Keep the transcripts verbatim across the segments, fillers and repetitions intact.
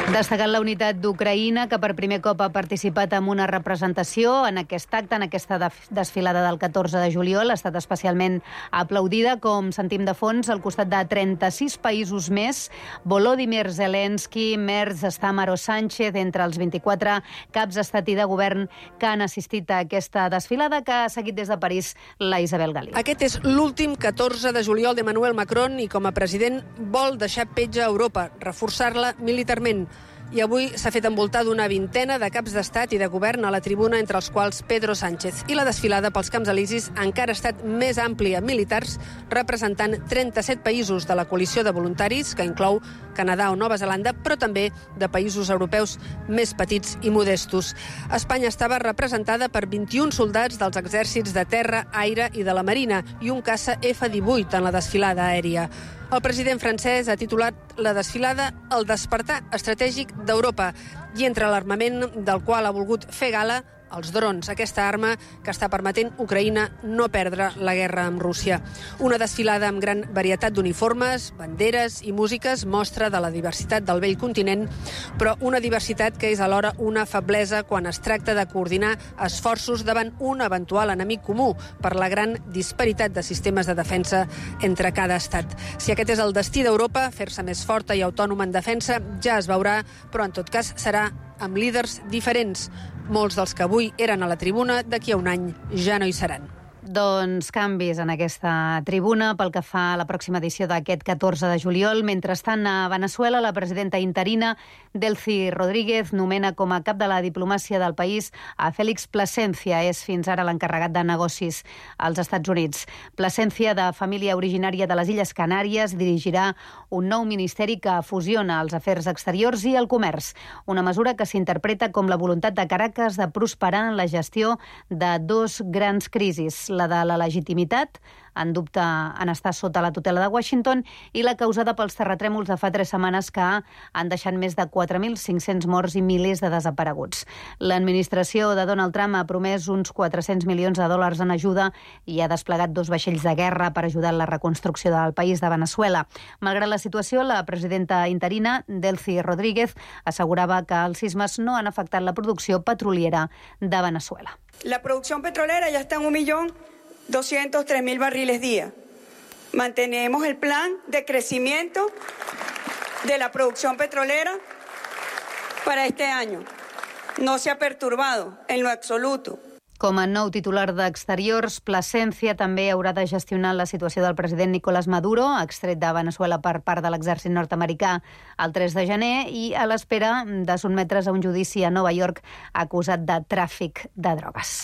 Destacant la unitat d'Ucraïna, que per primer cop ha participat en una representació en aquest acte, en aquesta desfilada del catorze de juliol. Ha estat especialment aplaudida, com sentim de fons, al costat de trenta-sis països més. Volodymyr Zelensky, Merz, Stamaro Sánchez, entre els vint-i-quatre caps d'estat i de govern que han assistit a aquesta desfilada, que ha seguit des de París la Isabel Galí. Aquest és l'últim catorze de juliol d'Emmanuel Macron i com a president vol deixar petja a Europa, reforçar-la militarment. I avui s'ha fet envoltar d'una vintena de caps d'estat i de govern a la tribuna, entre els quals Pedro Sánchez. I la desfilada pels Camps Elisis encara ha estat més àmplia, militars representant trenta-set països de la coalició de voluntaris, que inclou Canadà o Nova Zelanda, però també de països europeus més petits i modestos. Espanya estava representada per vint-i-un soldats dels exèrcits de terra, aire i de la marina i un caça efa divuit en la desfilada aèria. El president francès ha titulat la desfilada El despertar estratègic d'Europa i entre l'armament del qual ha volgut fer gala els drons, aquesta arma que està permetent Ucraïna no perdre la guerra amb Rússia. Una desfilada amb gran varietat d'uniformes, banderes i músiques, mostra de la diversitat del vell continent, però una diversitat que és alhora una feblesa quan es tracta de coordinar esforços davant un eventual enemic comú per la gran disparitat de sistemes de defensa entre cada estat. Si aquest és el destí d'Europa, fer-se més forta i autònoma en defensa, ja es veurà, però en tot cas serà amb líders diferents. Molts dels que avui eren a la tribuna, d'aquí a un any ja no hi seran. Doncs canvis en aquesta tribuna pel que fa a la pròxima edició d'aquest catorze de juliol. Mentrestant, a Veneçuela, la presidenta interina Delcy Rodríguez nomena com a cap de la diplomàcia del país a Félix Plasencia. És fins ara l'encarregat de negocis als Estats Units. Plasencia, de família originària de les Illes Canàries, dirigirà un nou ministeri que fusiona els afers exteriors i el comerç. Una mesura que s'interpreta com la voluntat de Caracas de prosperar en la gestió de dos grans crisis, la de la legitimitat, en dubte en estar sota la tutela de Washington, i la causada pels terratrèmols de fa tres setmanes que han deixat més de quatre mil cinc-cents morts i milers de desapareguts. L'administració de Donald Trump ha promès uns quatre-cents milions de dòlars en ajuda i ha desplegat dos vaixells de guerra per ajudar en la reconstrucció del país de Veneçuela. Malgrat la situació, la presidenta interina, Delcy Rodríguez, assegurava que els sismes no han afectat la producció petroliera de Veneçuela. La producción petrolera ya está en un millón doscientos tres mil barriles día. Mantenemos el plan de crecimiento de la producción petrolera para este año. No se ha perturbado en lo absoluto. Com a nou titular d'Exteriors, Plasencia també haurà de gestionar la situació del president Nicolás Maduro, extret de Veneçuela per part de l'exèrcit nord-americà el tres de gener, i a l'espera de sotmetre's a un judici a Nova York acusat de tràfic de drogues.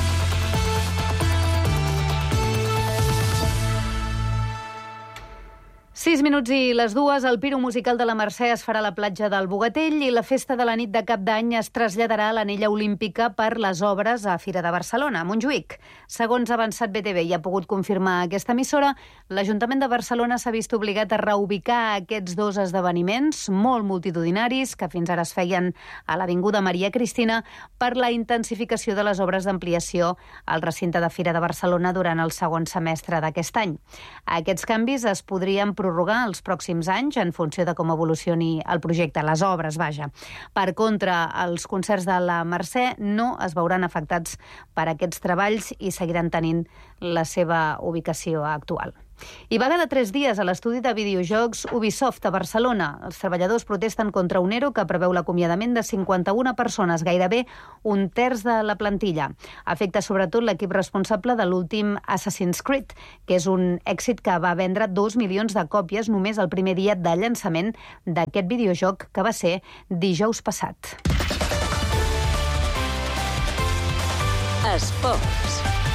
Sis minuts i les dues, el Piro Musical de la Mercè es farà a la platja del Bogatell i la festa de la nit de Cap d'Any es traslladarà a l'Anella Olímpica per les obres a Fira de Barcelona, a Montjuïc. Segons ha avançat B T V i ha pogut confirmar aquesta emissora, l'Ajuntament de Barcelona s'ha vist obligat a reubicar aquests dos esdeveniments molt multitudinaris que fins ara es feien a l'Avinguda Maria Cristina per la intensificació de les obres d'ampliació al recinte de Fira de Barcelona durant el segon semestre d'aquest any. Aquests canvis es podrien prorrogar els pròxims anys en funció de com evolucioni el projecte, les obres, vaja. Per contra, els concerts de la Mercè no es veuran afectats per aquests treballs i seguiran tenint la seva ubicació actual. I vaga de tres dies a l'estudi de videojocs Ubisoft a Barcelona. Els treballadors protesten contra un ERO que preveu l'acomiadament de cinquanta-una persones, gairebé un terç de la plantilla. Afecta sobretot l'equip responsable de l'últim Assassin's Creed, que és un èxit que va vendre dos milions de còpies només el primer dia de llançament d'aquest videojoc, que va ser dijous passat. Esports.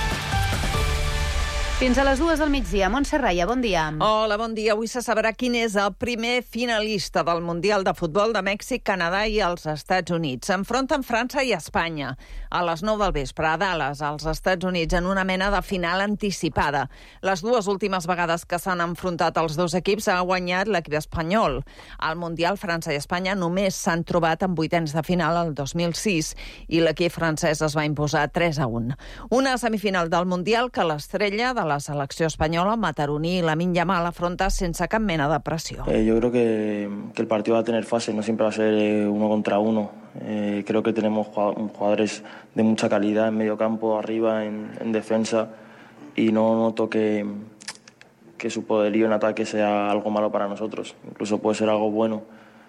Fins a les dues del migdia. Montse Raya, bon dia. Hola, bon dia. Avui se sabrà quin és el primer finalista del Mundial de Futbol de Mèxic, Canadà i els Estats Units. S'enfronten França i Espanya a les nou del vespre a Dallas, als Estats Units, en una mena de final anticipada. Les dues últimes vegades que s'han enfrontat els dos equips ha guanyat l'equip espanyol. Al Mundial, França i Espanya només s'han trobat en vuitens de final el dos mil sis i l'equip francès es va imposar tres a un. Una semifinal del Mundial que l'estrella de la selecció espanyola, Mataroní i Lamine Yamal, afronta sense cap mena de pressió. Eh, yo creo que, que el partido va a tener fases, no siempre va a ser eh, uno contra uno. Eh, creo que tenemos jugadores de mucha calidad en medio campo, arriba, en, en defensa, y no noto que, que su poderío en ataque sea algo malo para nosotros. Incluso puede ser algo bueno.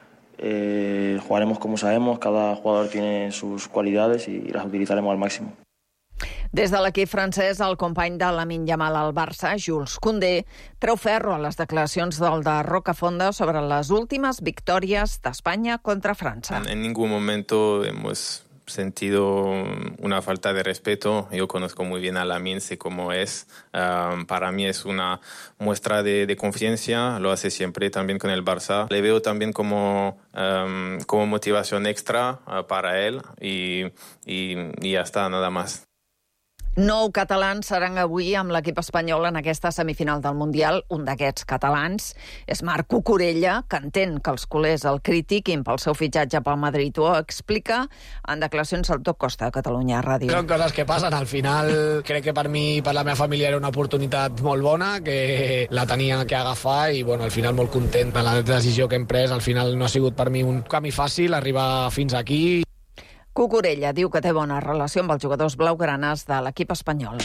Eh, jugaremos como sabemos, cada jugador tiene sus cualidades y las utilizaremos al máximo. Des de l'equip francès, el company de Lamine Yamal al Barça, Jules Koundé, treu ferro a les declaracions del de Rocafonda sobre les últimes victòries d'Espanya contra França. En ningún momento hemos sentido una falta de respeto. Yo conozco muy bien a Lamine, sé cómo es. Um, para mí es una muestra de, de confianza, lo hace siempre también con el Barça. Le veo también como, um, como motivación extra uh, para él y, y, y ya está, nada más. Nou catalans seran avui amb l'equip espanyol en aquesta semifinal del Mundial. Un d'aquests catalans és Marc Cucurella, que entén que els culers el critiquin pel seu fitxatge pel Madrid. Ho explica en declaracions al Top Costa de Catalunya Ràdio. Són coses que passen. Al final, crec que per mi i per la meva família era una oportunitat molt bona, que la tenia que agafar i, bueno, al final molt content de la decisió que hem pres. Al final no ha sigut per mi un camí fàcil arribar fins aquí. Cucurella diu que té bona relació amb els jugadors blaugranes de l'equip espanyol.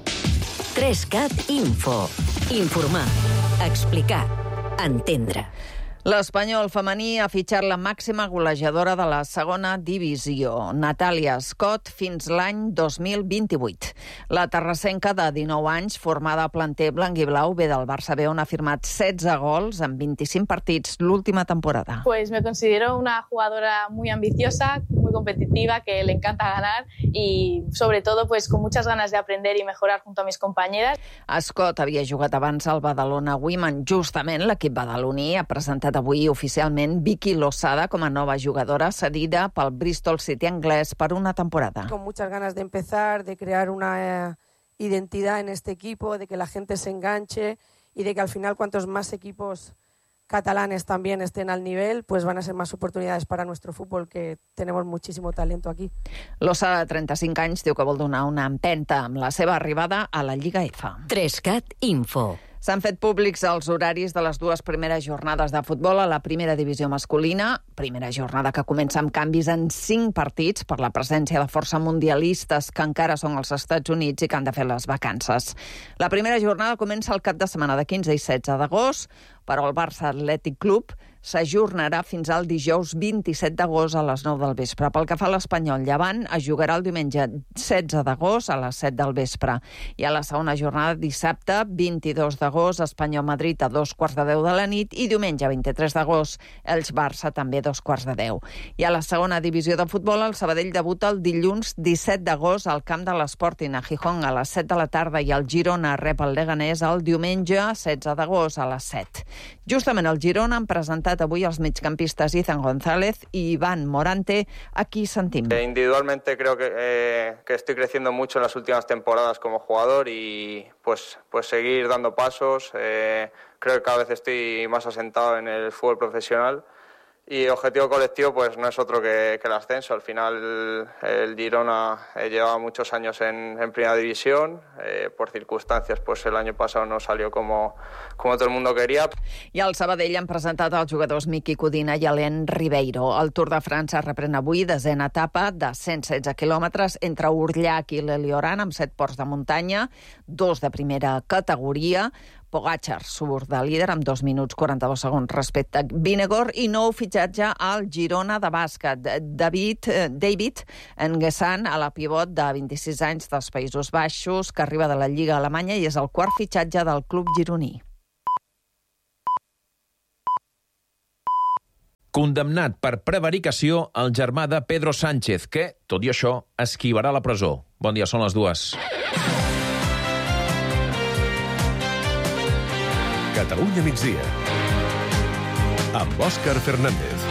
tres cat Info. Informar, explicar, entendre. L'Espanyol femení ha fitxat la màxima golejadora de la segona divisió, Natàlia Scott, fins l'any dos mil vint-i-vuit. La terrassenca de dinou anys, formada a planter blanc i blau, ve del Barça B, on ha firmat setze gols en vint-i-cinc partits l'última temporada. Pues me considero una jugadora muy ambiciosa, muy competitiva, que le encanta ganar y sobre todo pues con muchas ganas de aprender y mejorar junto a mis compañeras. Scott havia jugat abans al Badalona Women. Justament l'equip badaloní ha presentat avui oficialment Vicky Losada com a nova jugadora cedida pel Bristol City anglès per una temporada. Con muchas ganas de empezar, de crear una eh, identidad en este equipo, de que la gente se enganche y de que al final cuantos más equipos catalanes también estén al nivel, pues van a ser más oportunidades para nuestro fútbol, que tenemos muchísimo talento aquí. Losada, de trenta-cinc anys, diu que vol donar una empenta amb la seva arribada a la Lliga F. tres cat Info. S'han fet públics els horaris de les dues primeres jornades de futbol a la primera divisió masculina, primera jornada que comença amb canvis en cinc partits per la presència de força mundialistes que encara són als Estats Units i que han de fer les vacances. La primera jornada comença el cap de setmana de quinze i setze d'agost, però el Barça Athletic Club s'ajornarà fins al dijous vint-i-set d'agost a les nou del vespre. Pel que fa a l'Espanyol Llevant, es jugarà el diumenge setze d'agost a les set del vespre. I a la segona jornada, dissabte vint-i-dos d'agost, Espanyol Madrid a dos quarts de deu de la nit i diumenge vint-i-tres d'agost, Elx Barça també a dos quarts de deu. I a la segona divisió de futbol, el Sabadell debuta el dilluns disset d'agost al camp de l'Sporting a Gijón a les set de la tarda i el Girona rep el Leganés el diumenge setze d'agost a les set. Justament el Girona han presentat avui els migcampistes Izan González y Iván Morante. Aquí sentim. Eh, individualmente creo que, eh, que estoy creciendo mucho en las últimas temporadas como jugador y pues, pues seguir dando pasos. Eh, creo que cada vez estoy más asentado en el fútbol profesional. Y objetivo colectivo pues no es otro que, que el ascenso. Al final el, el Girona eh, lleva muchos años en, en primera división. Eh, por circunstancias pues el año pasado no salió como, como todo el mundo quería. I al Sabadell han presentat els jugadors Miqui Codina i Alain Ribeiro. El Tour de França reprèn avui desena etapa de cent setze quilòmetres entre Urllac i l'Elioran amb set ports de muntanya, dos de primera categoria. Pogačar surt de líder amb dos minuts quaranta-dos segons respecte a Vingegaard i nou fitxatge al Girona de bàsquet. David, David Nguessan, a la pivot de vint-i-sis anys dels Països Baixos, que arriba de la Lliga Alemanya i és el quart fitxatge del club gironí. Condemnat per prevaricació el germà de Pedro Sánchez, que, tot i això, esquivarà la presó. Bon dia, són les dues. Catalunya migdia, amb Òscar Fernández.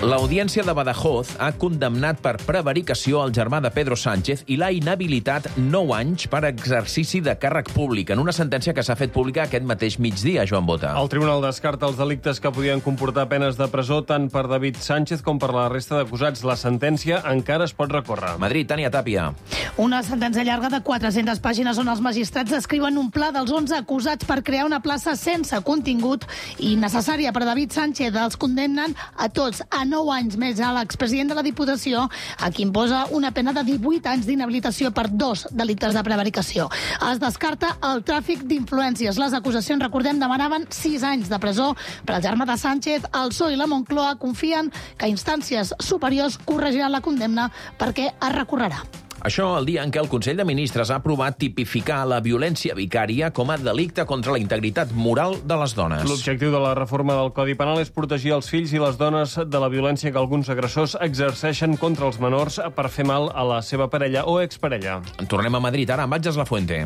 L'Audiència de Badajoz ha condemnat per prevaricació el germà de Pedro Sánchez i l'ha inhabilitat nou anys per exercici de càrrec públic, en una sentència que s'ha fet pública aquest mateix migdia, Joan Bota. El tribunal descarta els delictes que podien comportar penes de presó tant per David Sánchez com per la resta d'acusats. La sentència encara es pot recórrer. Madrid, Tània Tàpia. Una sentència llarga de quatre-centes pàgines on els magistrats descriuen un pla dels onze acusats per crear una plaça sense contingut i necessària per David Sánchez. Els condemnen a tots a nou anys més a l'expresident de la Diputació, a qui imposa una pena de divuit anys d'inhabilitació per dos delictes de prevaricació. Es descarta el tràfic d'influències. Les acusacions, recordem, demanaven sis anys de presó per al germà de Sánchez. El P S O E i la Moncloa confien que instàncies superiors corregiran la condemna perquè es recorrerà. Això el dia en què el Consell de Ministres ha aprovat tipificar la violència vicària com a delicte contra la integritat moral de les dones. L'objectiu de la reforma del Codi Penal és protegir els fills i les dones de la violència que alguns agressors exerceixen contra els menors per fer mal a la seva parella o exparella. Tornem a Madrid, ara amb Atges Lafuente.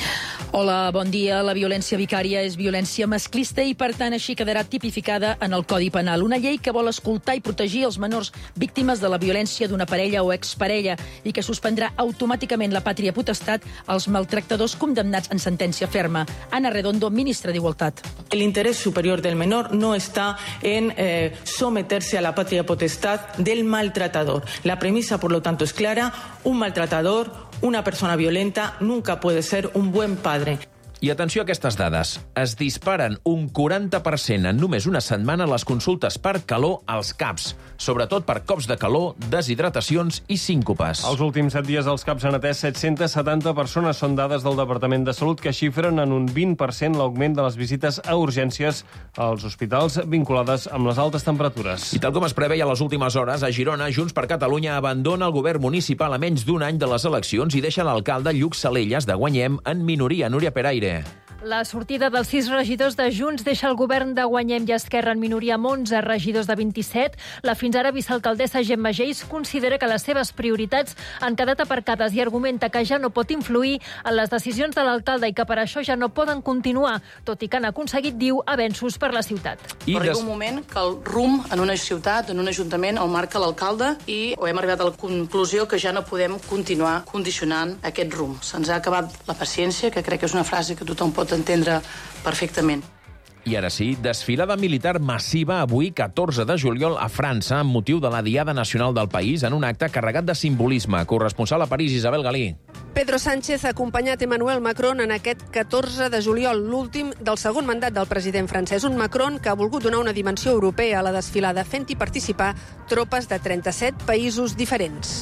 Hola, bon dia. La violència vicària és violència masclista i, per tant, així quedarà tipificada en el Codi Penal. Una llei que vol escoltar i protegir els menors víctimes de la violència d'una parella o exparella i que suspendrà automàticament la pàtria potestat als maltractadors condemnats en sentència ferma. Ana Redondo, ministra d'Igualtat. El interés superior del menor no está en eh, someterse a la patria potestad del maltratador. La premisa, por lo tanto, es clara. Un maltratador, una persona violenta, nunca puede ser un buen padre. I atenció a aquestes dades. Es disparen un quaranta per cent en només una setmana les consultes per calor als CAPs, sobretot per cops de calor, deshidratacions i síncopes. Els últims set dies els CAPs han atès set-centes setanta persones. Són dades del Departament de Salut que xifren en un vint per cent l'augment de les visites a urgències als hospitals vinculades amb les altes temperatures. I tal com es preveia a les últimes hores, a Girona, Junts per Catalunya abandona el govern municipal a menys d'un any de les eleccions i deixa l'alcalde Lluc Salelles de Guanyem en minoria. Núria Peraire. La sortida dels sis regidors de Junts deixa el govern de Guanyem i Esquerra en minoria amb onze regidors de vint-i-set. La fins ara vicealcaldessa Gemma Geis considera que les seves prioritats han quedat aparcades i argumenta que ja no pot influir en les decisions de l'alcalde i que per això ja no poden continuar, tot i que han aconseguit, diu, avenços per la ciutat. I Arriba des... un moment que el rumb en una ciutat, en un ajuntament, el marca l'alcalde i hem arribat a la conclusió que ja no podem continuar condicionant aquest rumb. Se'ns ha acabat la paciència, que crec que és una frase que tothom pot entendre perfectament. I ara sí, desfilada militar massiva avui, catorze de juliol, a França, amb motiu de la Diada Nacional del país, en un acte carregat de simbolisme. Corresponsal a París, Isabel Galí. Pedro Sánchez ha acompanyat Emmanuel Macron en aquest catorze de juliol, l'últim del segon mandat del president francès. Un Macron que ha volgut donar una dimensió europea a la desfilada, fent-hi participar tropes de trenta-set països diferents.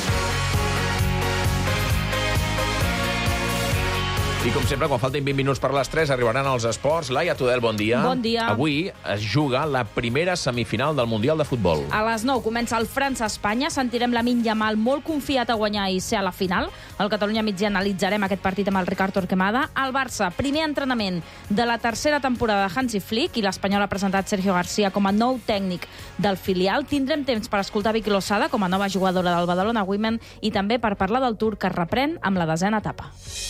I com sempre, quan faltin vint minuts per les tres, arribaran els esports. Laia Tudel, bon dia. Bon dia. Avui es juga la primera semifinal del Mundial de Futbol. A les nou comença el França-Espanya. Sentirem Lamine Yamal molt confiat a guanyar i ser a la final. Al Catalunya Migdia analitzarem aquest partit amb el Ricard Torquemada. El Barça, primer entrenament de la tercera temporada de Hansi Flick, i l'Espanyol ha presentat Sergio García com a nou tècnic del filial. Tindrem temps per escoltar Vicky Losada com a nova jugadora del Badalona Women i també per parlar del Tour que es reprèn amb la desena etapa.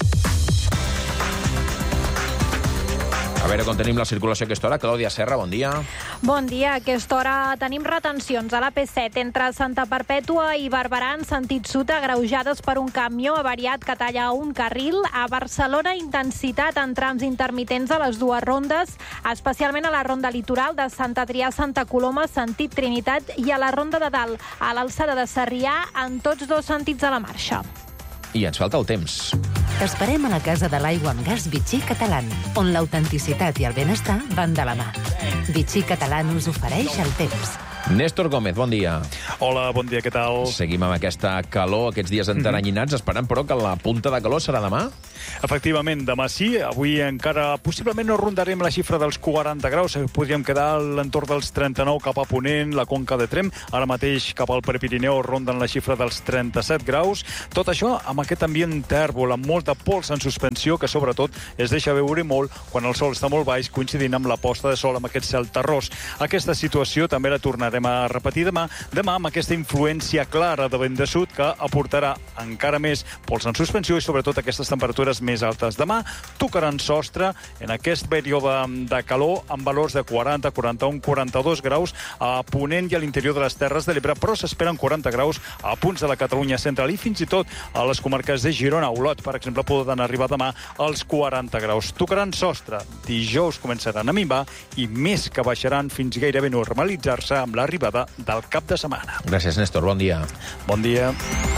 A veure com tenim la circulació a aquesta hora. Clàudia Serra, bon dia. Bon dia. A aquesta hora tenim retencions a la P set entre Santa Perpètua i Barberà en sentit sud, agreujades per un camió avariat que talla un carril. A Barcelona, intensitat en trams intermitents a les dues rondes, especialment a la ronda litoral de Sant Adrià a Santa Coloma, sentit Trinitat, i a la ronda de dalt, a l'alçada de Sarrià, en tots dos sentits a la marxa. I ens falta el temps. T'esperem a la Casa de l'Aigua amb Gas Vichy Catalán, on l'autenticitat i el benestar van de la mà. Vichy Catalán us ofereix el temps. Néstor Gómez, bon dia. Hola, bon dia, què tal? Seguim amb aquesta calor, aquests dies enteranyinats, esperant però que la punta de calor serà demà? Efectivament, demà sí. Avui encara possiblement no rondarem la xifra dels quaranta graus. Podríem quedar a l'entorn dels trenta-nou cap a Ponent, la Conca de Tremp. Ara mateix cap al Prepirineu ronden la xifra dels trenta-set graus. Tot això amb aquest ambient tèrbol, amb molta pols en suspensió, que sobretot es deixa veure molt quan el sol està molt baix, coincidint amb la posta de sol amb aquest cel terrós. Aquesta situació també la tornarem tornarem a repetir demà, demà amb aquesta influència clara de vent de sud que aportarà encara més pols en suspensió i sobretot aquestes temperatures més altes. Demà tocaran sostre en aquest període de calor amb valors de quaranta, quaranta-un, quaranta-dos graus a Ponent i a l'interior de les Terres de l'Ebre, però s'esperen quaranta graus a punts de la Catalunya central i fins i tot a les comarques de Girona. Olot, per exemple, poden arribar demà als quaranta graus. Tocaran sostre. Dijous començaran a minvar i més que baixaran fins gairebé normalitzar-se amb l'arribada del cap de setmana. Gràcies, Néstor. Bon dia. Bon dia.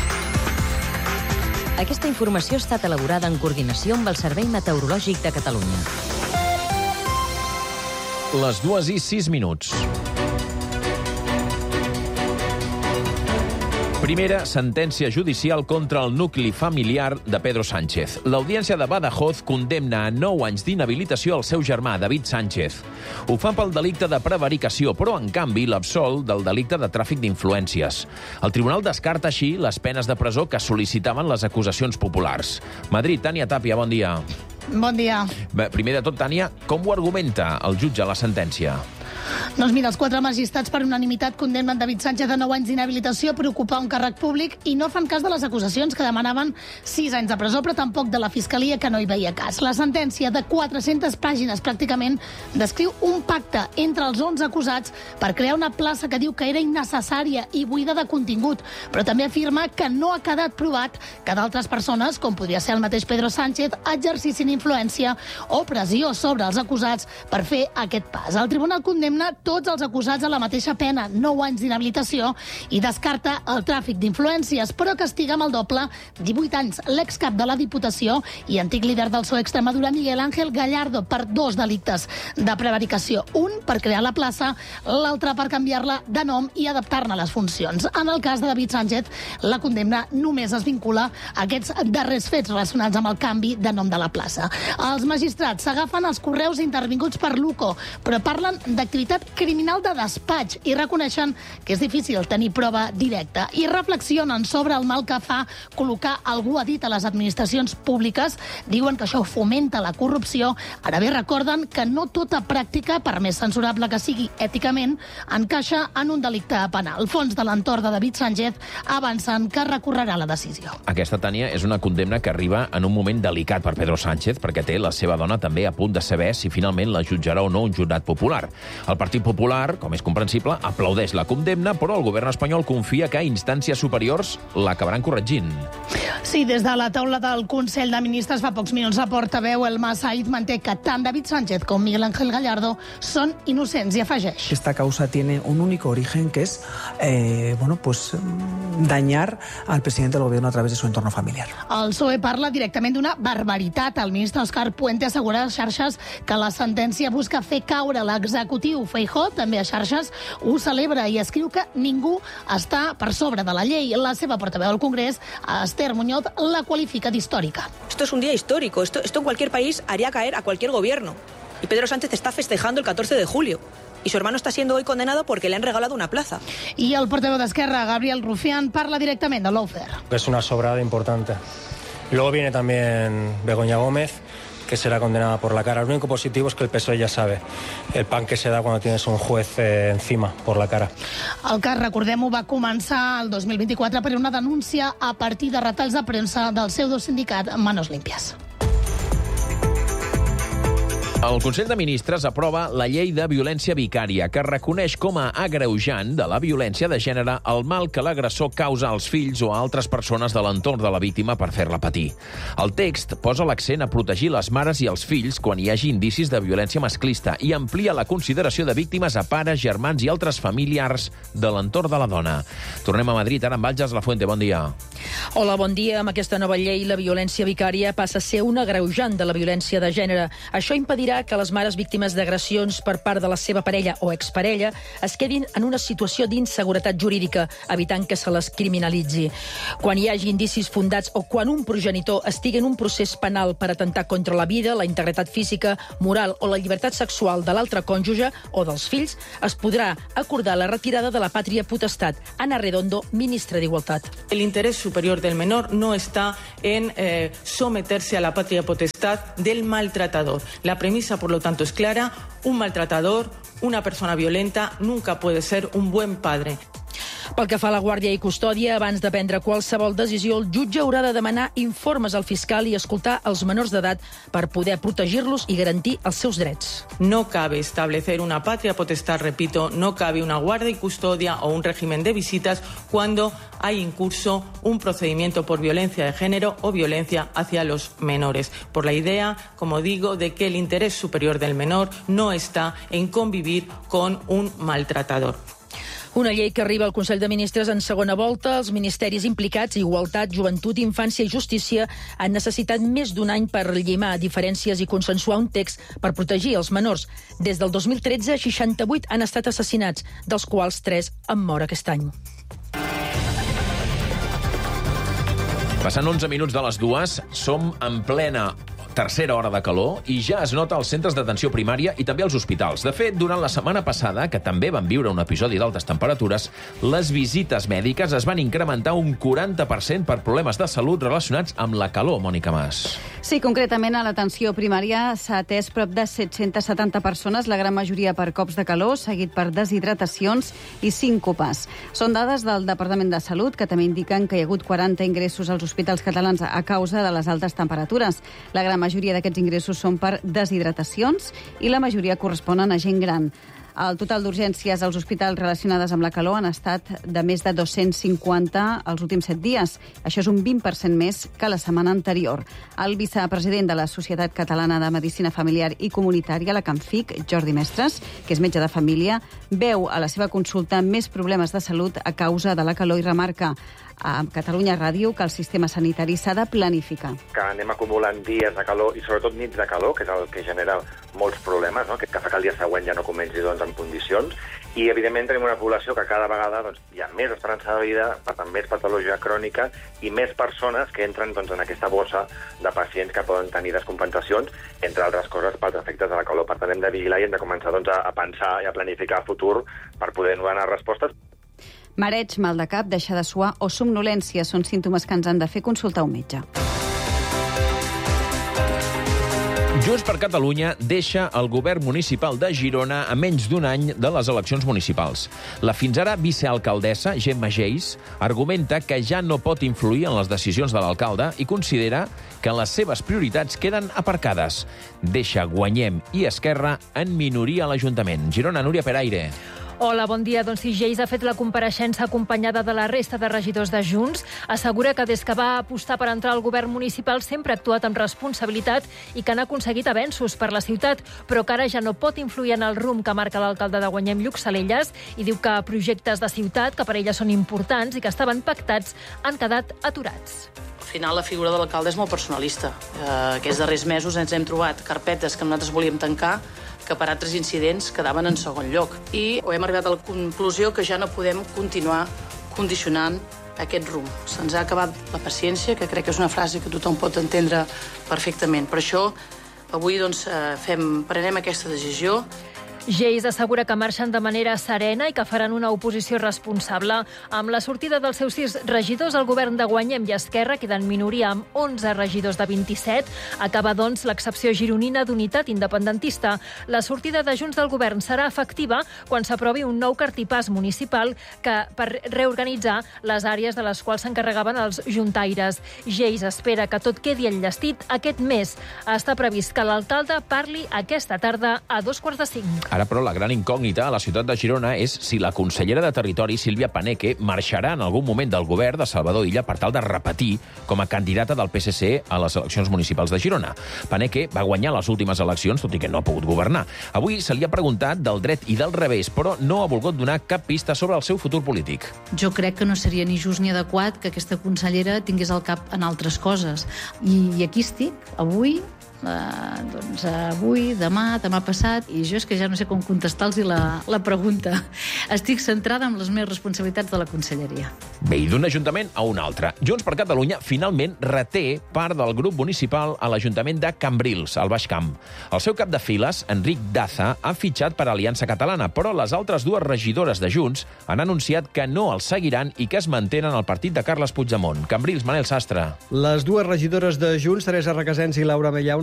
Aquesta informació ha estat elaborada en coordinació amb el Servei Meteorològic de Catalunya. Les dues i sis minuts. Primera sentència judicial contra el nucli familiar de Pedro Sánchez. L'Audiència de Badajoz condemna a nou anys d'inhabilitació al seu germà, David Sánchez. Ho fa pel delicte de prevaricació, però, en canvi, l'absol del delicte de tràfic d'influències. El tribunal descarta així les penes de presó que sol·licitaven les acusacions populars. Madrid, Tània Tàpia, bon dia. Bon dia. Bé, primer de tot, Tània, com ho argumenta el jutge a la sentència? Doncs mira, els quatre magistrats per unanimitat condemnen David Sánchez a nou anys d'inhabilitació per ocupar un càrrec públic i no fan cas de les acusacions que demanaven sis anys de presó, però tampoc de la Fiscalia, que no hi veia cas. La sentència, de quatre-centes pàgines pràcticament, descriu un pacte entre els onze acusats per crear una plaça que diu que era innecessària i buida de contingut, però també afirma que no ha quedat provat que d'altres persones, com podria ser el mateix Pedro Sánchez, exercissin influència o pressió sobre els acusats per fer aquest pas. El tribunal condemna tots els acusats a la mateixa pena, nou anys d'inhabilitació, i descarta el tràfic d'influències, però castiga amb el doble, divuit anys, l'excap de la Diputació i antic líder del P S O E Extremadura, Miguel Ángel Gallardo, per dos delictes de prevaricació. Un per crear la plaça, l'altre per canviar-la de nom i adaptar-ne les funcions. En el cas de David Sánchez, la condemna només es vincula a aquests darrers fets relacionats amb el canvi de nom de la plaça. Els magistrats s'agafen els correus intervinguts per l'U C O, però parlen d'activitat criminal de despatx i reconeixen que és difícil tenir prova directa i reflexionen sobre el mal que fa col·locar algú a dit a les administracions públiques. Diuen que això fomenta la corrupció. Ara bé, recorden que no tota pràctica, per més censurable que sigui èticament, encaixa en un delicte penal. El fons de l'entorn de David Sánchez avancen que recorrerà la decisió. Aquesta, Tània, és una condemna que arriba en un moment delicat per Pedro Sánchez, perquè té la seva dona també a punt de saber si finalment la jutjarà o no un jurat popular. El Partit Popular, com és comprensible, aplaudeix la condemna, però el govern espanyol confia que instàncies superiors l'acabaran corregint. Sí, des de la taula del Consell de Ministres fa pocs minuts, la portaveu Elma Said manté que tant David Sánchez com Miguel Ángel Gallardo són innocents i afegeix. Esta causa tiene un único origen, que es eh, bueno, pues, dañar al presidente del gobierno a través de su entorno familiar. El P S O E parla directament d'una barbaritat. El ministre Òscar Puente assegura a xarxes que la sentència busca fer caure l'executiu. Feijóo, també a xarxes, ho celebra i escriu que ningú està per sobre de la llei. La seva portaveu al Congrés, Esther Muñoz, la qualifica d'històrica. Esto es un día histórico. Esto, esto en cualquier país haría caer a cualquier gobierno. Y Pedro Sánchez está festejando el catorce de julio. Y su hermano está siendo hoy condenado porque le han regalado una plaza. I el portaveu d'Esquerra, Gabriel Rufián, parla directament de lawfare. Es una sobrada importante. Y luego viene también Begoña Gómez, que será condenada por la cara. Lo único positivo es que el P S O E ya sabe el pan que se da cuando tienes un juez eh, encima por la cara. El cas, recordem-ho, va començar el dos mil vint-i-quatre per una denúncia a partir de retalls de premsa del pseudosindicat Manos Limpias. El Consell de Ministres aprova la llei de violència vicària, que reconeix com a agreujant de la violència de gènere el mal que l'agressor causa als fills o a altres persones de l'entorn de la víctima per fer-la patir. El text posa l'accent a protegir les mares i els fills quan hi hagi indicis de violència masclista i amplia la consideració de víctimes a pares, germans i altres familiars de l'entorn de la dona. Tornem a Madrid, ara amb Àngels Lafuente. Bon dia. Hola, bon dia. Amb aquesta nova llei, la violència vicària passa a ser un agreujant de la violència de gènere. Això impedirà que les mares víctimes d'agressions per part de la seva parella o exparella es quedin en una situació d'inseguretat jurídica, evitant que se les criminalitzi. Quan hi hagi indicis fundats o quan un progenitor estigui en un procés penal per atentar contra la vida, la integritat física, moral o la llibertat sexual de l'altre cònjuge o dels fills, es podrà acordar la retirada de la pàtria potestat. Ana Redondo, ministra d'Igualtat. El interés superior del menor no está en eh, someterse a la patria potestad del maltratador. La premisa premisa, por lo tanto, es clara. Un maltratador, una persona violenta, nunca puede ser un buen padre. Pel que fa a la guàrdia i custòdia, abans de prendre qualsevol decisió, el jutge haurà de demanar informes al fiscal i escoltar els menors d'edat per poder protegir-los i garantir els seus drets. No cabe establecer una patria potestad, repito, no cabe una guardia y custodia o un régimen de visitas cuando hay en curso un procedimiento por violencia de género o violencia hacia los menores, por la idea, como digo, de que el interés superior del menor no está en convivir con un maltratador. Una llei que arriba al Consell de Ministres en segona volta. Els ministeris implicats, Igualtat, Joventut, Infància i Justícia, han necessitat més d'un any per llimar diferències i consensuar un text per protegir els menors. Des del dos mil tretze, seixanta-vuit han estat assassinats, dels quals tres han mort aquest any. Passant onze minuts de les dues, som en plena tercera hora de calor i ja es nota als centres d'atenció primària i també als hospitals. De fet, durant la setmana passada, que també van viure un episodi d'altes temperatures, les visites mèdiques es van incrementar un quaranta per cent per problemes de salut relacionats amb la calor, Mònica Mas. Sí, concretament a l'atenció primària s'ha atès prop de set-centes setanta persones, la gran majoria per cops de calor, seguit per deshidratacions i síncopes. Són dades del Departament de Salut, que també indiquen que hi ha hagut quaranta ingressos als hospitals catalans a causa de les altes temperatures. La gran majoria d'aquests ingressos són per deshidratacions i la majoria corresponen a gent gran. El total d'urgències als hospitals relacionades amb la calor han estat de més de dos-cents cinquanta els últims set dies. Això és un vint per cent més que la setmana anterior. El vicepresident de la Societat Catalana de Medicina Familiar i Comunitària, la CAMFIC, Jordi Mestres, que és metge de família, veu a la seva consulta més problemes de salut a causa de la calor i remarca a Catalunya Ràdio que el sistema sanitari s'ha de planificar. Que anem acumulant dies de calor i sobretot nits de calor, que és el que genera molts problemes, no? que, que fa que el dia següent ja no comenci doncs, en condicions. I, evidentment, tenim una població que cada vegada doncs, hi ha més esperança de vida, per tant, més patologia crònica i més persones que entren doncs, en aquesta bossa de pacients que poden tenir descompensacions, entre altres coses, pels efectes de la calor. Per tant, hem de vigilar i hem de començar doncs, a, a pensar i a planificar el futur per poder donar respostes. Mareig, mal de cap, deixar de suar o somnolència són símptomes que ens han de fer consultar un metge. Junts per Catalunya deixa el govern municipal de Girona a menys d'un any de les eleccions municipals. La fins ara vicealcaldessa, Gemma Geis, argumenta que ja no pot influir en les decisions de l'alcalde i considera que les seves prioritats queden aparcades. Deixa Guanyem i Esquerra en minoria a l'Ajuntament. Girona, Núria Peraire. Hola, bon dia. Doncs si Geis ha fet la compareixença acompanyada de la resta de regidors de Junts, assegura que des que va apostar per entrar al govern municipal sempre ha actuat amb responsabilitat i que han aconseguit avenços per la ciutat, però que ara ja no pot influir en el rumb que marca l'alcalde de Guanyem, Lluc Salelles, i diu que projectes de ciutat, que per ella són importants i que estaven pactats, han quedat aturats. Al final, la figura de l'alcalde és molt personalista. Eh, aquests darrers mesos ens hem trobat carpetes que nosaltres volíem tancar, que per altres incidents quedaven en segon lloc. I hem arribat a la conclusió que ja no podem continuar condicionant aquest rumb. Se'ns ha acabat la paciència, que crec que és una frase que tothom pot entendre perfectament. Per això, avui doncs, fem, prenem aquesta decisió. Geis assegura que marxen de manera serena i que faran una oposició responsable. Amb la sortida dels seus sis regidors, el govern de Guanyem i Esquerra queda en minoria amb onze regidors de vint-i-set. Acaba, doncs, l'excepció gironina d'unitat independentista. La sortida de Junts del govern serà efectiva quan s'aprovi un nou cartipàs municipal que per reorganitzar les àrees de les quals s'encarregaven els juntaires. Geis espera que tot quedi enllestit aquest mes. Està previst que l'alcalde parli aquesta tarda a dos quarts de cinc. Ara, però, la gran incògnita a la ciutat de Girona és si la consellera de Territori, Sílvia Paneque, marxarà en algun moment del govern de Salvador Illa per tal de repetir com a candidata del P S C a les eleccions municipals de Girona. Paneque va guanyar les últimes eleccions, tot i que no ha pogut governar. Avui se li ha preguntat del dret i del revés, però no ha volgut donar cap pista sobre el seu futur polític. Jo crec que no seria ni just ni adequat que aquesta consellera tingués el cap en altres coses. I, i aquí estic, avui, Uh, doncs avui, demà, demà passat, i jo és que ja no sé com contestar-los la, la pregunta. Estic centrada en les meves responsabilitats de la conselleria. Bé, i d'un ajuntament a un altre. Junts per Catalunya finalment reté part del grup municipal a l'Ajuntament de Cambrils, al Baix Camp. El seu cap de files, Enric Daza, ha fitxat per Aliança Catalana, però les altres dues regidores de Junts han anunciat que no els seguiran i que es mantenen al partit de Carles Puigdemont. Cambrils, Manel Sastre. Les dues regidores de Junts, Teresa Requesens i Laura Mellà,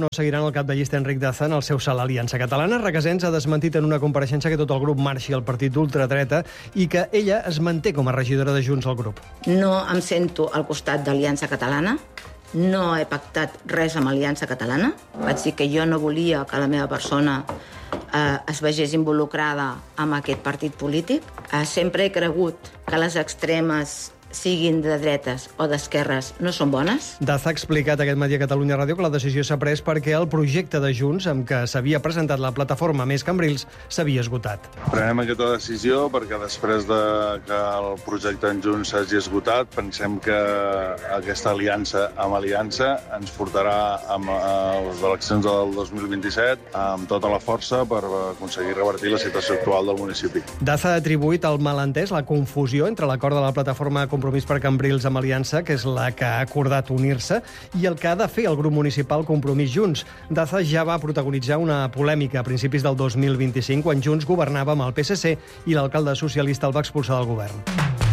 no seguiran el cap de llista Enric Daza en el seu salt a Aliança Catalana. Requesens ha desmentit en una compareixença que tot el grup marxi al partit d'ultradreta i que ella es manté com a regidora de Junts al grup. No em sento al costat d'Aliança Catalana, no he pactat res amb Aliança Catalana. Vaig dir que jo no volia que la meva persona eh, es vegés involucrada amb aquest partit polític. Eh, sempre he cregut que les extremes, siguin de dretes o d'esquerres, no són bones. Daza ha explicat aquest matí a Catalunya Ràdio que la decisió s'ha pres perquè el projecte de Junts, amb què s'havia presentat la plataforma Més Cambrils, s'havia esgotat. Prenem aquesta decisió perquè després de que el projecte en Junts s'hagi esgotat, pensem que aquesta aliança amb aliança ens portarà a les eleccions del dos mil vint-i-set amb tota la força per aconseguir revertir la situació actual del municipi. Daza ha atribuït el malentès, la confusió entre l'acord de la plataforma Compromís per Cambrils amb Aliança, que és la que ha acordat unir-se, i el que ha de fer el grup municipal Compromís Junts. Daza ja va protagonitzar una polèmica a principis del dos mil vint-i-cinc, quan Junts governava amb el P S C i l'alcalde socialista el va expulsar del govern.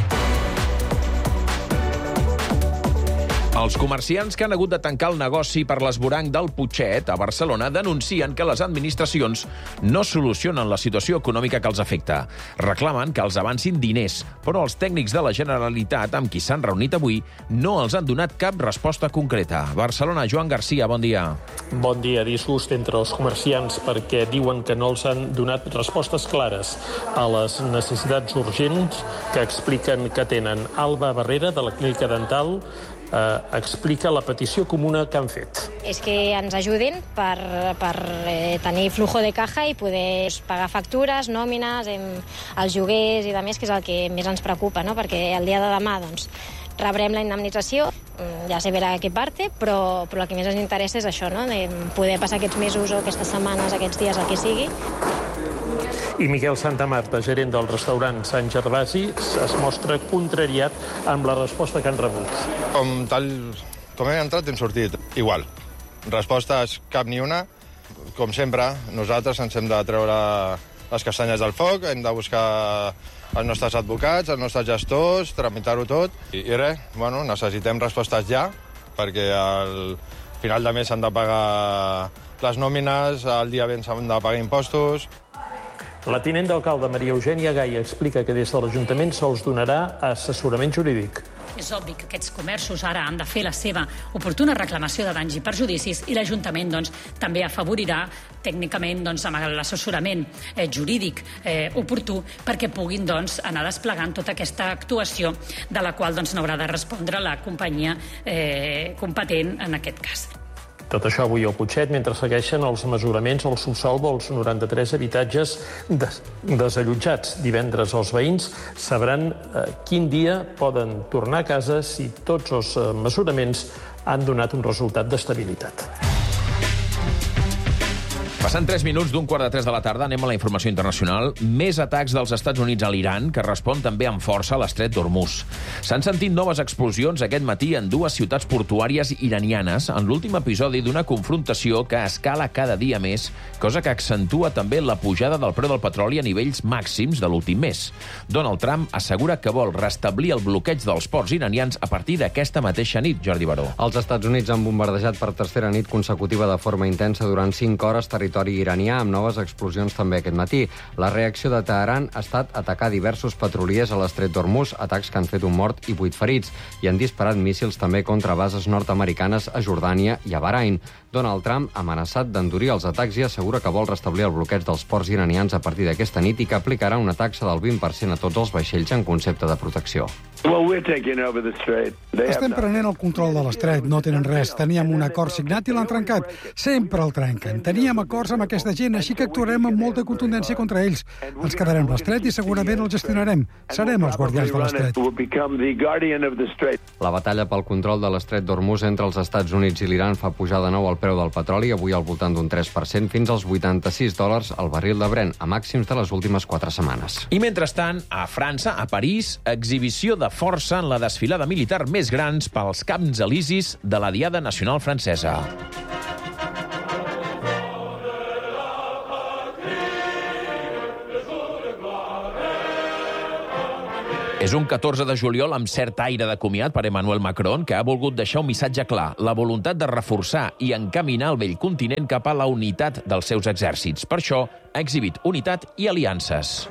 Els comerciants que han hagut de tancar el negoci per l'esvoranc del Putxet a Barcelona denuncien que les administracions no solucionen la situació econòmica que els afecta. Reclamen que els avancin diners, però els tècnics de la Generalitat amb qui s'han reunit avui no els han donat cap resposta concreta. Barcelona, Joan Garcia, bon dia. Bon dia. Disgust entre els comerciants perquè diuen que no els han donat respostes clares a les necessitats urgents que expliquen que tenen. Alba Barrera, de la Clínica Dental, eh, explica la petició comuna que han fet. És que ens ajudin per, per eh, tenir flujo de caja i poder pagar factures, nòmines, em, els lloguers i de més, que és el que més ens preocupa, no? Perquè el dia de demà doncs, rebrem la indemnització, ja se verà a què parte, però, però el que més ens interessa és això, no? De poder passar aquests mesos o aquestes setmanes, aquests dies, el que sigui. I Miquel Santamarta, gerent del restaurant Sant Gervasi, es mostra contrariat amb la resposta que han rebut. Com tal com hem entrat, hem sortit igual. Respostes cap ni una. Com sempre, nosaltres ens hem de treure les castanyes del foc, hem de buscar els nostres advocats, els nostres gestors, tramitar-ho tot. I, i res, bueno, necessitem respostes ja, perquè al final de mes s'han de pagar les nòmines, al dia ben s'han de pagar impostos. La tinent d'alcalde Maria Eugènia Gai explica que des de l'Ajuntament se'ls donarà assessorament jurídic. És obvi que aquests comerços ara han de fer la seva oportuna reclamació de danys i perjudicis i l'Ajuntament doncs, també afavorirà tècnicament doncs, amb l'assessorament eh, jurídic eh, oportú perquè puguin doncs, anar desplegant tota aquesta actuació de la qual doncs, n'haurà de respondre la companyia eh, competent en aquest cas. Tot això avui al Putxet, mentre segueixen els mesuraments al subsòl dels noranta-tres habitatges des desallotjats. Divendres els veïns sabran eh, quin dia poden tornar a casa si tots els eh, mesuraments han donat un resultat d'estabilitat. Passant tres minuts d'un quart de tres de la tarda, anem a la informació internacional. Més atacs dels Estats Units a l'Iran, que respon també amb força a l'estret d'Hormuz. S'han sentit noves explosions aquest matí en dues ciutats portuàries iranianes en l'últim episodi d'una confrontació que escala cada dia més, cosa que accentua també la pujada del preu del petroli a nivells màxims de l'últim mes. Donald Trump assegura que vol restablir el bloqueig dels ports iranians a partir d'aquesta mateixa nit, Jordi Baró. Els Estats Units han bombardejat per tercera nit consecutiva de forma intensa durant cinc hores territori iranià, amb noves explosions també aquest matí. La reacció de Teheran ha estat atacar diversos petroliers a l'estret d'Hormuz, atacs que han fet un mort i vuit ferits, i han disparat míssils també contra bases nord-americanes a Jordània i a Bahrain. Donald Trump ha amenaçat d'endurir els atacs i assegura que vol restablir el bloqueig dels ports iranians a partir d'aquesta nit i que aplicarà una taxa del vint per cent a tots els vaixells en concepte de protecció. Estem prenent el control de l'estret, no tenen res. Teníem un acord signat i l'han trencat. Sempre el trenquen. Teníem acords amb aquesta gent, així que actuarem amb molta contundència contra ells. Ens quedarem a l'estret i segurament el gestionarem. Serem els guardians de l'estret. La batalla pel control de l'estret d'Hormuz entre els Estats Units i l'Iran fa pujar de nou el preu del petroli, avui al voltant d'un tres per cent, fins als vuitanta-sis dòlars al barril de Brent, a màxims de les últimes quatre setmanes. I mentrestant, a França, a París, exhibició de força en la desfilada militar més grans pels Camps Elisis de la Diada Nacional Francesa. És un catorze de juliol amb cert aire de comiat per Emmanuel Macron, que ha volgut deixar un missatge clar, la voluntat de reforçar i encaminar el vell continent cap a la unitat dels seus exèrcits. Per això ha exhibit unitat i aliances.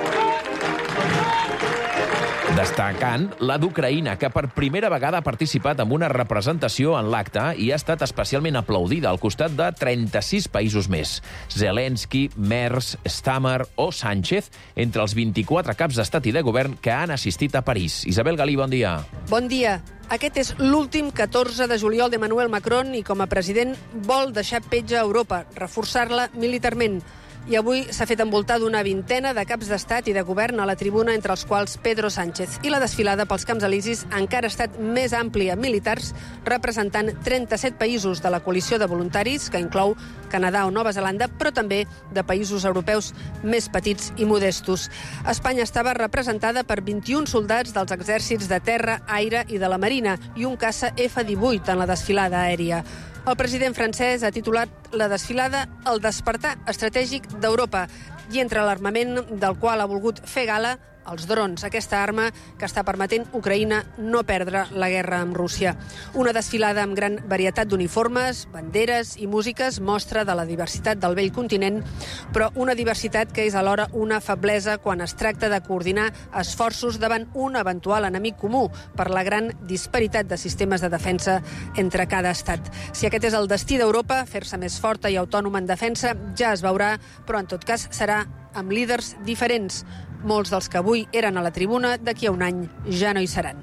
Destacant la d'Ucraïna, que per primera vegada ha participat en una representació en l'acte i ha estat especialment aplaudida al costat de trenta-sis països més. Zelensky, Merz, Stammer o Sánchez, entre els vint-i-quatre caps d'estat i de govern que han assistit a París. Isabel Galí, bon dia. Bon dia. Aquest és l'últim catorze de juliol d'Emmanuel Macron i, com a president, vol deixar petja a Europa, reforçar-la militarment. I avui s'ha fet envoltar d'una vintena de caps d'estat i de govern a la tribuna, entre els quals Pedro Sánchez. I la desfilada pels Camps Elisis encara ha estat més àmplia, militars representant trenta-set països de la coalició de voluntaris, que inclou Canadà o Nova Zelanda, però també de països europeus més petits i modestos. Espanya estava representada per vint-i-un soldats dels exèrcits de terra, aire i de la marina i un caça F divuit en la desfilada aèria. El president francès ha titulat la desfilada El despertar estratègic d'Europa i entre l'armament del qual ha volgut fer gala els drons, aquesta arma que està permetent Ucraïna no perdre la guerra amb Rússia. Una desfilada amb gran varietat d'uniformes, banderes i músiques, mostra de la diversitat del vell continent, però una diversitat que és alhora una feblesa quan es tracta de coordinar esforços davant un eventual enemic comú per la gran disparitat de sistemes de defensa entre cada estat. Si aquest és el destí d'Europa, fer-se més forta i autònoma en defensa, ja es veurà, però en tot cas serà amb líders diferents. Molts dels que avui eren a la tribuna, d'aquí a un any ja no hi seran.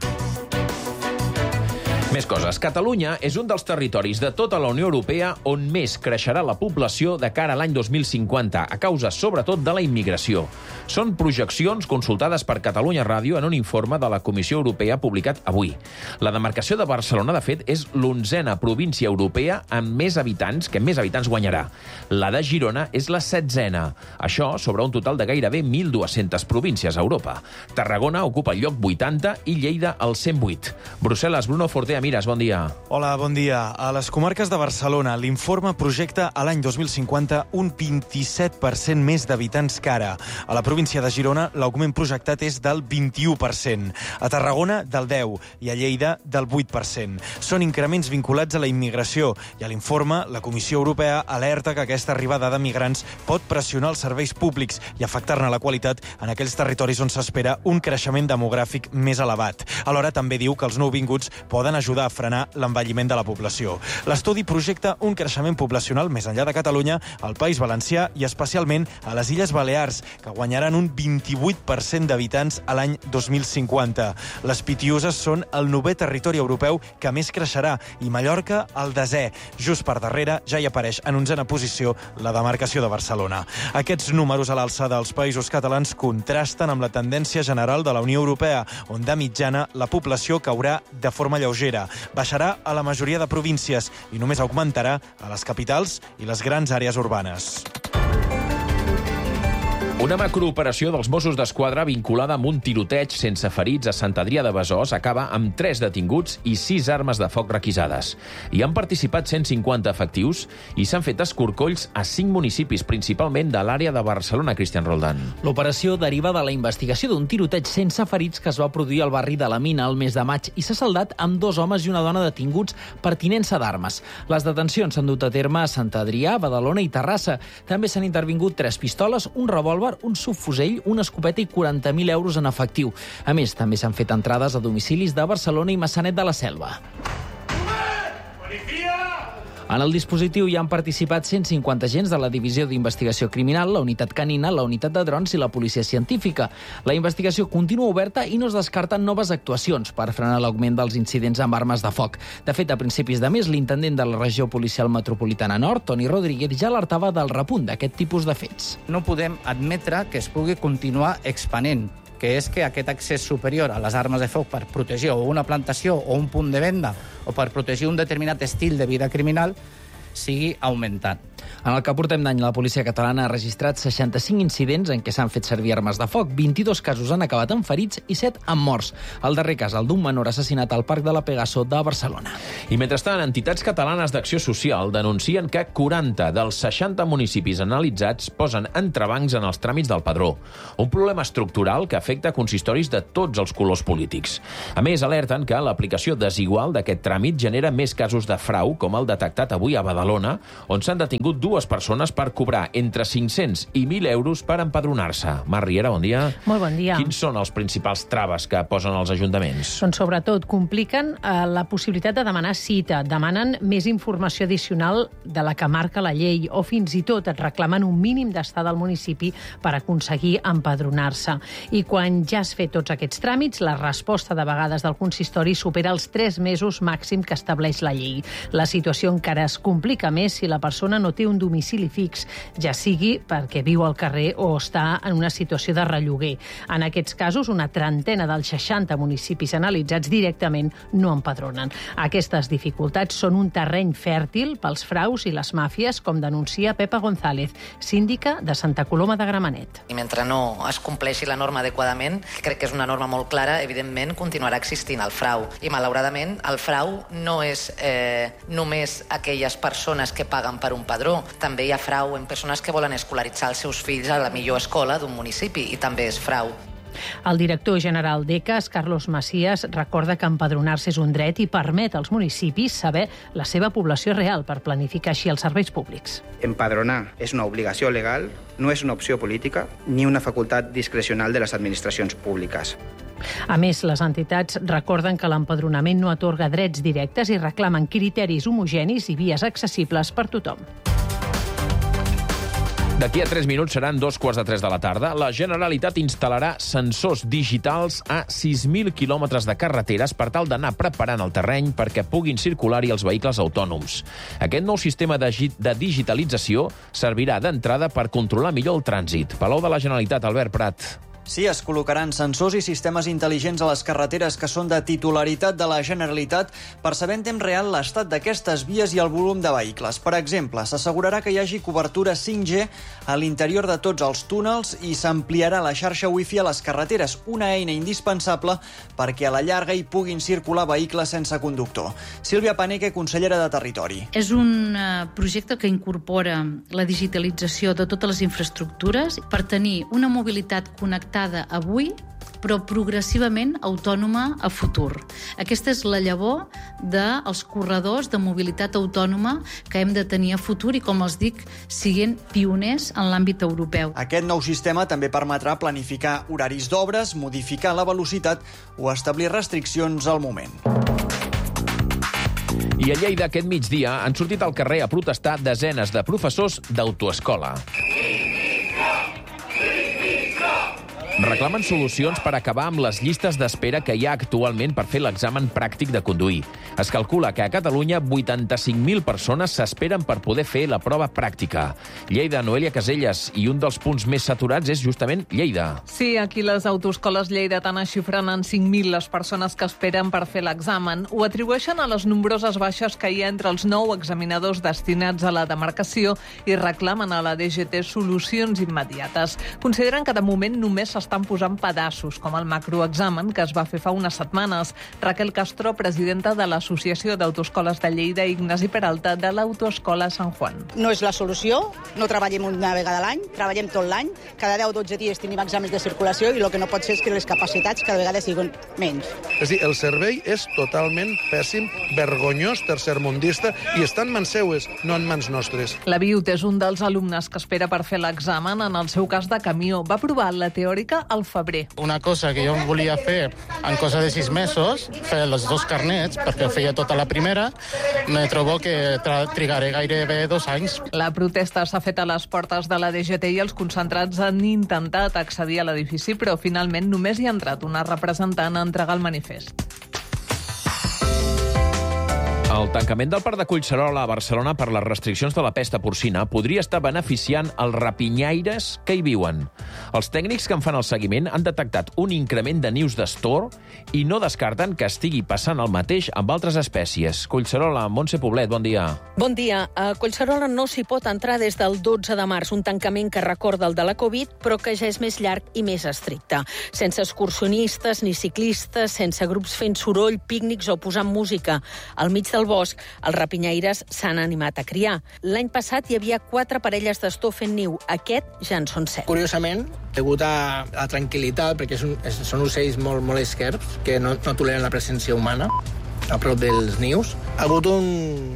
Més coses. Catalunya és un dels territoris de tota la Unió Europea on més creixerà la població de cara a l'any dos mil cinquanta, a causa sobretot de la immigració. Són projeccions consultades per Catalunya Ràdio en un informe de la Comissió Europea publicat avui. La demarcació de Barcelona, de fet, és l'onzena província europea amb més habitants, que més habitants guanyarà. La de Girona és la setzena. Això sobre un total de gairebé mil dues-centes províncies a Europa. Tarragona ocupa el lloc vuitanta i Lleida el cent vuit. Brussel·les, Bruno Fortea Mires, bon dia. Hola, bon dia. A les comarques de Barcelona, l'informe projecta a l'any dos mil cinquanta un vint-i-set per cent més d'habitants que ara. A la província de Girona, l'augment projectat és del vint-i-u per cent. A Tarragona, del deu per cent. I a Lleida, del vuit per cent. Són increments vinculats a la immigració. I a l'informe, la Comissió Europea alerta que aquesta arribada de migrants pot pressionar els serveis públics i afectar-ne la qualitat en aquells territoris on s'espera un creixement demogràfic més elevat. Alhora, també diu que els nouvinguts poden ajudar a frenar l'envelliment de la població. L'estudi projecta un creixement poblacional més enllà de Catalunya, al País Valencià i especialment a les Illes Balears, que guanyaran un vint-i-vuit per cent d'habitants a l'any dos mil cinquanta. Les Pitiüses són el novè territori europeu que més creixerà i Mallorca el desè. Just per darrere ja hi apareix en onzena posició la demarcació de Barcelona. Aquests números a l'alçada dels països catalans contrasten amb la tendència general de la Unió Europea, on de mitjana la població caurà de forma lleugera. Baixarà a la majoria de províncies i només augmentarà a les capitals i les grans àrees urbanes. Una macrooperació dels Mossos d'Esquadra vinculada amb un tiroteig sense ferits a Sant Adrià de Besòs acaba amb tres detinguts i sis armes de foc requisades. Hi han participat cent cinquanta efectius i s'han fet escorcolls a cinc municipis, principalment de l'àrea de Barcelona, Cristian Roldán. L'operació deriva de la investigació d'un tiroteig sense ferits que es va produir al barri de la Mina el mes de maig i s'ha saldat amb dos homes i una dona detinguts per tinença d'armes. Les detencions s'han dut a terme a Sant Adrià, Badalona i Terrassa. També s'han intervingut tres pistoles, un revòlver, un subfusell, una escopeta i quaranta mil euros en efectiu. A més, també s'han fet entrades a domicilis de Barcelona i Maçanet de la Selva. En el dispositiu hi han participat cent cinquanta agents de la Divisió d'Investigació Criminal, la Unitat Canina, la Unitat de Drons i la Policia Científica. La investigació continua oberta i no es descarten noves actuacions per frenar l'augment dels incidents amb armes de foc. De fet, a principis de mes, l'intendent de la Regió Policial Metropolitana Nord, Toni Rodríguez, ja alertava del repunt d'aquest tipus de fets. No podem admetre que es pugui continuar expanent, que és que aquest accés superior a les armes de foc per protegir o una plantació o un punt de venda o per protegir un determinat estil de vida criminal sigui augmentant. En el que portem d'any, la policia catalana ha registrat seixanta-cinc incidents en què s'han fet servir armes de foc. vint-i-dos casos han acabat amb ferits i set amb morts. El darrer cas, el d'un menor assassinat al Parc de la Pegaso de Barcelona. I mentrestant, entitats catalanes d'acció social denuncien que quaranta dels seixanta municipis analitzats posen entrebancs en els tràmits del padró. Un problema estructural que afecta consistoris de tots els colors polítics. A més, alerten que l'aplicació desigual d'aquest tràmit genera més casos de frau, com el detectat avui a Badalona, on s'han detingut dues persones per cobrar entre cinc-cents i mil euros per empadronar-se. Mar Riera, bon dia. Molt bon dia. Quins són els principals traves que posen els ajuntaments? Doncs sobretot compliquen eh, la possibilitat de demanar cita, demanen més informació addicional de la que marca la llei o fins i tot et reclamen un mínim d'estada al municipi per aconseguir empadronar-se. I quan ja has fet tots aquests tràmits, la resposta de vegades del consistori supera els tres mesos màxim que estableix la llei. La situació encara es complica més si la persona no té un domicili fix, ja sigui perquè viu al carrer o està en una situació de relloguer. En aquests casos, una trentena dels seixanta municipis analitzats directament no empadronen. Aquestes dificultats són un terreny fèrtil pels fraus i les màfies, com denuncia Pepa González, síndica de Santa Coloma de Gramenet. I mentre no es compleixi la norma adequadament, crec que és una norma molt clara, evidentment continuarà existint el frau. I malauradament el frau no és eh, només aquelles persones que paguen per un padró. També hi ha frau en persones que volen escolaritzar els seus fills a la millor escola d'un municipi i també és frau. El director general d'E C A S, Carlos Macías, recorda que empadronar-se és un dret i permet als municipis saber la seva població real per planificar així els serveis públics. Empadronar és una obligació legal, no és una opció política ni una facultat discrecional de les administracions públiques. A més, les entitats recorden que l'empadronament no atorga drets directes i reclamen criteris homogenis i vies accessibles per tothom. D'aquí a tres minuts seran dos quarts de tres de la tarda. La Generalitat instal·larà sensors digitals a sis mil quilòmetres de carreteres per tal d'anar preparant el terreny perquè puguin circular-hi els vehicles autònoms. Aquest nou sistema de, de digitalització servirà d'entrada per controlar millor el trànsit. Palau de la Generalitat, Albert Prat. Sí, es col·locaran sensors i sistemes intel·ligents a les carreteres que són de titularitat de la Generalitat per saber en temps real l'estat d'aquestes vies i el volum de vehicles. Per exemple, s'assegurarà que hi hagi cobertura cinc G a l'interior de tots els túnels i s'ampliarà la xarxa Wi-Fi a les carreteres, una eina indispensable perquè a la llarga hi puguin circular vehicles sense conductor. Sílvia Paneque, consellera de Territori. És un projecte que incorpora la digitalització de totes les infraestructures per tenir una mobilitat connectada avui, però progressivament autònoma a futur. Aquesta és la llavor dels corredors de mobilitat autònoma que hem de tenir a futur i, com els dic, siguin pioners en l'àmbit europeu. Aquest nou sistema també permetrà planificar horaris d'obres, modificar la velocitat o establir restriccions al moment. I a Lleida aquest migdia han sortit al carrer a protestar desenes de professors d'autoescola. Reclamen solucions per acabar amb les llistes d'espera que hi ha actualment per fer l'examen pràctic de conduir. Es calcula que a Catalunya vuitanta-cinc mil persones s'esperen per poder fer la prova pràctica. Lleida, Noelia Caselles, i un dels punts més saturats és justament Lleida. Sí, aquí les autoescoles lleidatanes xifren en cinc mil les persones que esperen per fer l'examen. Ho atribueixen a les nombroses baixes que hi ha entre els nou examinadors destinats a la demarcació i reclamen a la D G T solucions immediates. Consideren que de moment només s'estan posant pedaços, com el macroexamen que es va fer fa unes setmanes. Raquel Castro, presidenta de l'Associació d'Autoescoles de Lleida, i Ignasi Peralta, de l'Autoescola Sant Juan. No és la solució, no treballem una vegada a l'any, treballem tot l'any, cada deu o dotze dies tenim exàmens de circulació i el que no pot ser és que les capacitats cada vegada siguin menys. És a dir, el servei és totalment pèssim, vergonyós, tercermundista, i està en mans seues, no en mans nostres. La Viut és un dels alumnes que espera per fer l'examen, en el seu cas de camió. Va provar la teòrica al febrer. Una cosa que jo volia fer en cosa de sis mesos, fer els dos carnets, perquè feia tota la primera, me trobo que trigaré gairebé dos anys. La protesta s'ha fet a les portes de la D G T i els concentrats han intentat accedir a l'edifici, però finalment només hi ha entrat una representant a entregar el manifest. El tancament del parc de Collserola a Barcelona per les restriccions de la pesta porcina podria estar beneficiant els rapinyaires que hi viuen. Els tècnics que en fan el seguiment han detectat un increment de nius d'astor i no descarten que estigui passant el mateix amb altres espècies. Collserola, Montse Poblet, bon dia. Bon dia. A Collserola no s'hi pot entrar des del dotze de març, un tancament que recorda el de la Covid, però que ja és més llarg i més estricte. Sense excursionistes ni ciclistes, sense grups fent soroll, pícnics o posant música. Al mig del bosc, els rapinyaires s'han animat a criar. L'any passat hi havia quatre parelles d'astor fent niu. Aquest ja en són set. Curiosament, degut a la tranquil·litat, perquè és un, és, són ocells molt, molt esquerps, que no, no toleren la presència humana a prop dels nius, ha hagut un,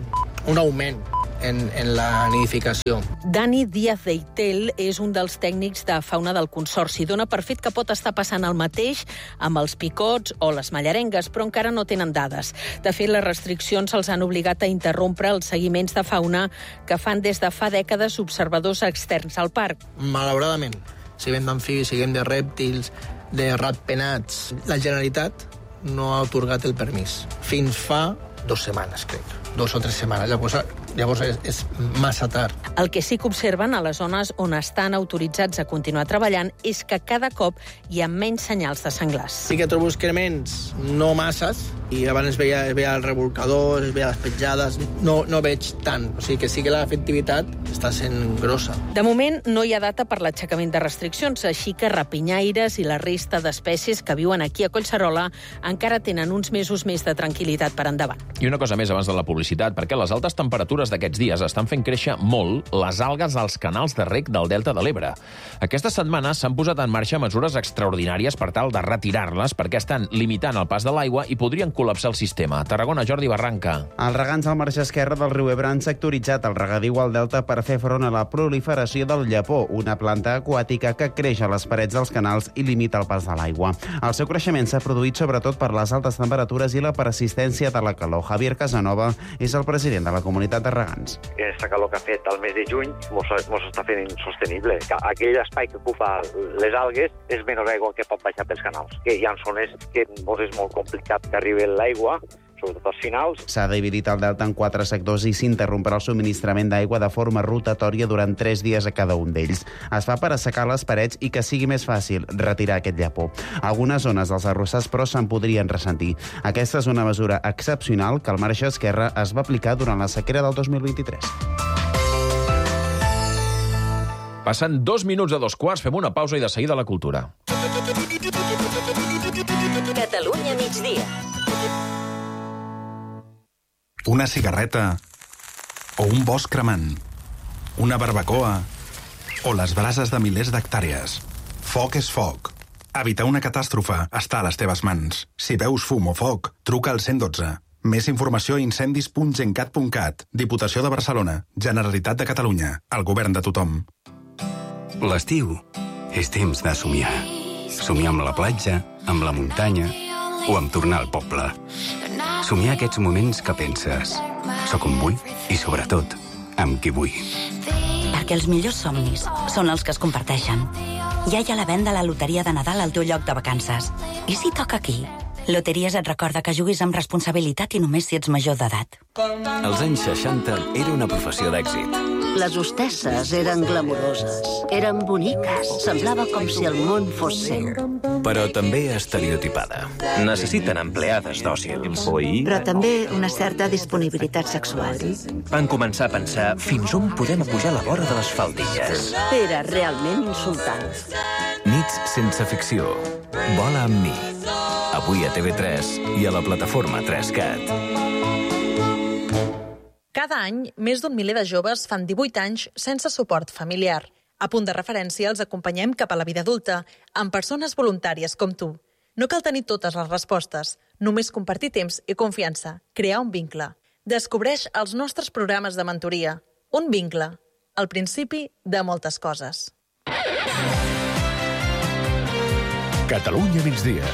un augment en, en la nidificació. Dani Díaz Deitel és un dels tècnics de fauna del Consorci. Dona per fet que pot estar passant el mateix amb els picots o les mallarengues, però encara no tenen dades. De fet, les restriccions els han obligat a interrompre els seguiments de fauna que fan des de fa dècades observadors externs al parc. Malauradament, siguem d'amfibis, siguem de rèptils, de ratpenats, la Generalitat no ha atorgat el permís. Fins fa dos setmanes, crec. Dos o tres setmanes. Llavors, llavors és, és massa tard. El que sí que observen a les zones on estan autoritzats a continuar treballant és que cada cop hi ha menys senyals de senglars. Sí que trobo excrements, no masses, i abans es veia, es veia el revolcador, es veia les petjades, no, no veig tant. O sigui que sí que l'efectivitat està sent grossa. De moment no hi ha data per l'aixecament de restriccions, així que rapinyaires i la resta d'espècies que viuen aquí a Collserola encara tenen uns mesos més de tranquil·litat per endavant. I una cosa més abans de la publicitat, perquè les altes temperatures d'aquests dies estan fent créixer molt les algues als canals de reg del Delta de l'Ebre. Aquesta setmana s'han posat en marxa mesures extraordinàries per tal de retirar-les perquè estan limitant el pas de l'aigua i podrien col·lapsar el sistema. Tarragona, Jordi Barranca. Els regants al marge esquerre del riu Ebre han sectoritzat el regadiu al Delta per fer front a la proliferació del llapó, una planta aquàtica que creix a les parets dels canals i limita el pas de l'aigua. El seu creixement s'ha produït sobretot per les altes temperatures i la persistència de la calor. Javier Casanova és el president de la comunitat de regants. Aquesta calor que ha fet al mes de juny mos, mos està fent insostenible. Aquell espai que ocupa les algues és menys aigua que pot baixar pels canals. Que hi ha zones que mos és molt complicat que arribi l'aigua, sobretot als finals. S'ha dividit el delta en quatre sectors i s'interromprà el subministrament d'aigua de forma rotatòria durant tres dies a cada un d'ells. Es fa per assecar les parets i que sigui més fàcil retirar aquest llapó. Algunes zones dels arrossars, però, se'n podrien ressentir. Aquesta és una mesura excepcional que al marge esquerre es va aplicar durant la sequera del dos mil vint-i-tres. Passen dos minuts de dos quarts, fem una pausa i de seguida la cultura. Catalunya migdia. Una cigarreta o un bosc cremant, una barbacoa o les brases de milers d'hectàrees. Foc és foc. Evitar una catàstrofe està a les teves mans. Si veus fum o foc, truca al cent i dotze. Més informació a incendis punt gencat punt cat. Diputació de Barcelona. Generalitat de Catalunya. El govern de tothom. L'estiu és temps de somiar. Somiar amb la platja, amb la muntanya o amb tornar al poble. Somiar aquests moments que penses. Soc on vull i, sobretot, amb qui vull. Perquè els millors somnis són els que es comparteixen. Ja hi ha la venda a la loteria de Nadal al teu lloc de vacances. I si toca aquí? Loteries et recorda que juguis amb responsabilitat i només si ets major d'edat. Als anys seixanta era una professió d'èxit. Les hostesses eren glamuroses, eren boniques, semblava com si el món fos seu. Però també estereotipada. Necessiten empleades dòcils. Però també una certa disponibilitat sexual. Van començar a pensar fins on podem pujar la vora de les faldilles. Era realment insultant. Nits sense ficció. Vola amb mi. Avui a T V tres i a la plataforma tres cat. Cada any, més d'un miler de joves fan divuit anys sense suport familiar. A Punt de Referència els acompanyem cap a la vida adulta, amb persones voluntàries com tu. No cal tenir totes les respostes, només compartir temps i confiança, crear un vincle. Descobreix els nostres programes de mentoria. Un vincle, el principi de moltes coses. Catalunya migdia.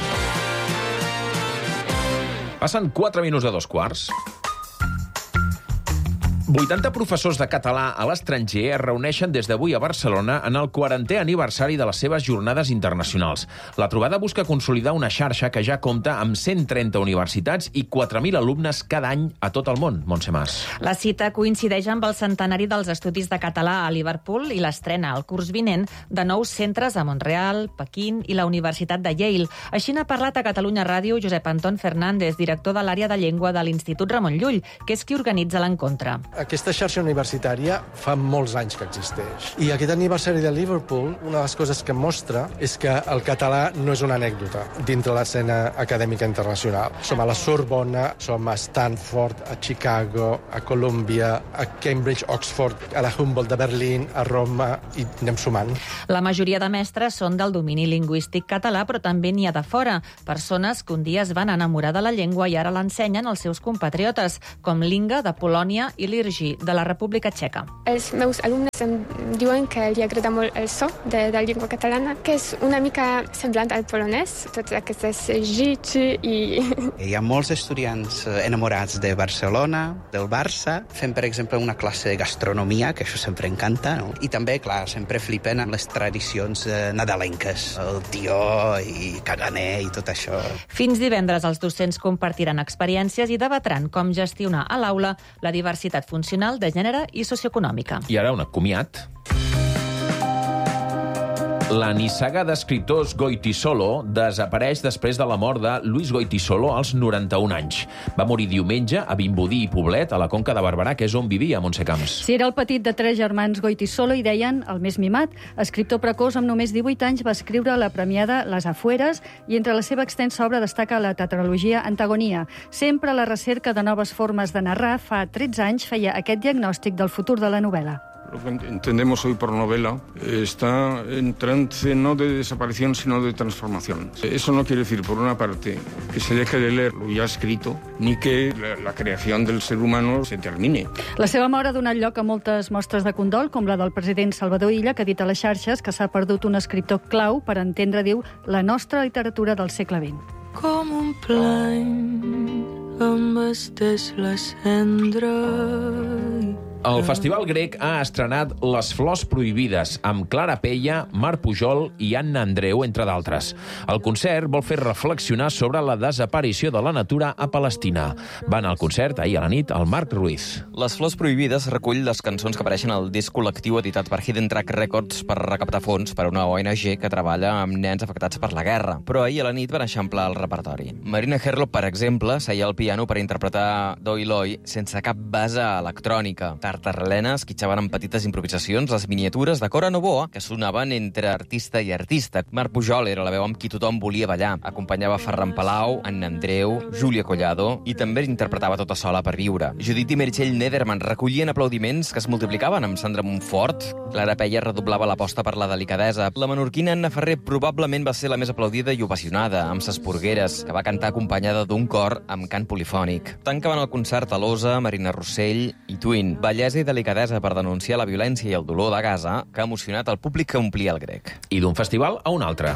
Passen quatre minuts de dos quarts. vuitanta professors de català a l'estranger es reuneixen des d'avui a Barcelona en el quarantè aniversari de les seves jornades internacionals. La trobada busca consolidar una xarxa que ja compta amb cent trenta universitats i quatre mil alumnes cada any a tot el món. Montse Mas. La cita coincideix amb el centenari dels estudis de català a Liverpool i l'estrena al curs vinent de nous centres a Montreal, Pequín i la Universitat de Yale. Així n'ha parlat a Catalunya Ràdio Josep Anton Fernández, director de l'àrea de llengua de l'Institut Ramon Llull, que és qui organitza l'encontre. Aquesta xarxa universitària fa molts anys que existeix. I aquest aniversari de Liverpool, una de les coses que mostra és que el català no és una anècdota dintre l'escena acadèmica internacional. Som a la Sorbona, som a Stanford, a Chicago, a Columbia, a Cambridge, Oxford, a la Humboldt de Berlín, a Roma, i anem sumant. La majoria de mestres són del domini lingüístic català, però també n'hi ha de fora. Persones que un dia es van enamorar de la llengua i ara l'ensenyen als seus compatriotes, com l'Inga, de Polònia, i l'Irgi, de la República Txeca. Els meus alumnes em diuen que li agrada molt el so de la llengua catalana, que és una mica semblant al polonès, tots aquestes G, X i... Hi ha molts estudiants enamorats de Barcelona, del Barça, fent, per exemple, una classe de gastronomia, que això sempre encanta, no? I també, clar, sempre flipen amb les tradicions eh, nadalenques, el tió i caganer i tot això. Fins divendres els docents compartiran experiències i debatran com gestionar a l'aula la diversitat funcional, de gènere i socioeconòmica. I ara un comiat. La nissaga d'escriptors Goytisolo desapareix després de la mort de Luis Goytisolo als noranta-un anys. Va morir diumenge a Vimbodí i Poblet, a la Conca de Barberà, que és on vivia, Montse Camps. Si era el petit de tres germans Goytisolo, i deien el més mimat. Escriptor precoç amb només divuit anys va escriure la premiada Les Afueres i entre la seva extensa obra destaca la tetralogia Antagonia. Sempre a la recerca de noves formes de narrar, fa tretze anys feia aquest diagnòstic del futur de la novel·la. Lo que entendemos hoy por novela está en trance no de desaparición, sino de transformación. Eso no quiere decir, por una parte, que se deje de leer lo ya escrito, ni que la, la creación del ser humano se termine. La seva mort ha donat lloc a moltes mostres de condol, com la del president Salvador Illa, que ha dit a les xarxes que s'ha perdut un escriptor clau per entendre, diu, la nostra literatura del segle vint. Com un plany embesteix la cendra. El Festival Grec ha estrenat Les Flors Prohibides, amb Clara Peia, Marc Pujol i Anna Andreu, entre d'altres. El concert vol fer reflexionar sobre la desaparició de la natura a Palestina. Va anar al concert ahir a la nit el Marc Ruiz. Les Flors Prohibides recull les cançons que apareixen al disc col·lectiu editat per Hidden Track Records per recaptar fons per a una O N G que treballa amb nens afectats per la guerra. Però ahir a la nit van eixamplar el repertori. Marina Herlop, per exemple, seia al piano per interpretar Doi Loi sense cap base electrònica. Tartarlena esquitxaven amb petites improvisacions les miniatures de Cora Novoa, que sonaven entre artista i artista. Marc Pujol era la veu amb qui tothom volia ballar. Acompanyava Ferran Palau, Anna Andreu, Júlia Collado i també interpretava tota sola per viure. Judit i Meritxell Nederman recollien aplaudiments que es multiplicaven amb Sandra Montfort. Clara Peia redoblava l'aposta per la delicadesa. La menorquina Anna Ferrer probablement va ser la més aplaudida i ovacionada, amb ses porgueres, que va cantar acompanyada d'un cor amb cant polifònic. Tancaven el concert a l'Osa, Marina Rossell i Twin. Bellesa i delicadesa per denunciar la violència i el dolor de Gaza, que ha emocionat el públic que omplia el Grec. I d'un festival a un altre.